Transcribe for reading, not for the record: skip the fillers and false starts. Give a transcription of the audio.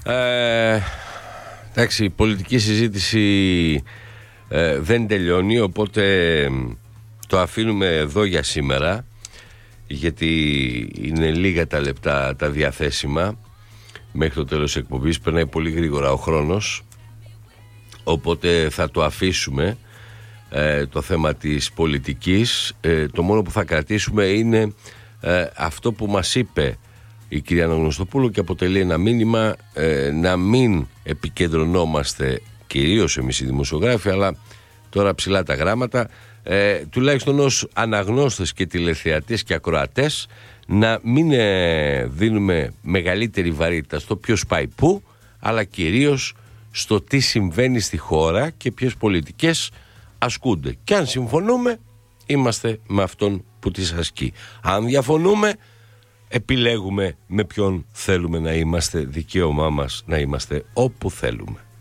Εντάξει, η πολιτική συζήτηση δεν τελειώνει, οπότε το αφήνουμε εδώ για σήμερα, γιατί είναι λίγα τα λεπτά τα διαθέσιμα μέχρι το τέλος της εκπομπής. Περνάει πολύ γρήγορα ο χρόνος, οπότε θα το αφήσουμε το θέμα της πολιτικής. Το μόνο που θα κρατήσουμε είναι αυτό που μας είπε η κυρία Αναγνωστοπούλου και αποτελεί ένα μήνυμα, να μην επικεντρωνόμαστε, κυρίως εμείς οι δημοσιογράφοι, αλλά τώρα ψηλά τα γράμματα, τουλάχιστον ως αναγνώστες και τηλεθεατές και ακροατές, να μην δίνουμε μεγαλύτερη βαρύτητα στο ποιος πάει πού, αλλά κυρίως στο τι συμβαίνει στη χώρα και ποιες πολιτικές ασκούνται. Και αν συμφωνούμε, είμαστε με αυτόν που τις ασκεί. Αν διαφωνούμε, επιλέγουμε με ποιον θέλουμε να είμαστε, δικαίωμά μας να είμαστε όπου θέλουμε.